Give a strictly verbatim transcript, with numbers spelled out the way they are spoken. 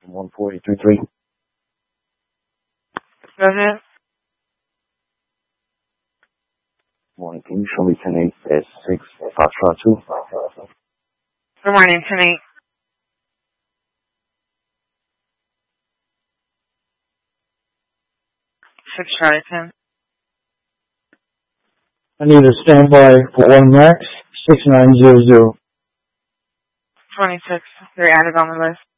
one four eight three three. Go ahead. Morning, can you show me ten eight S six Foxtrot two? Good morning, ten eight. six Charlie ten. I need a standby for one max, six nine zero zero. twenty-six. They're added on the list.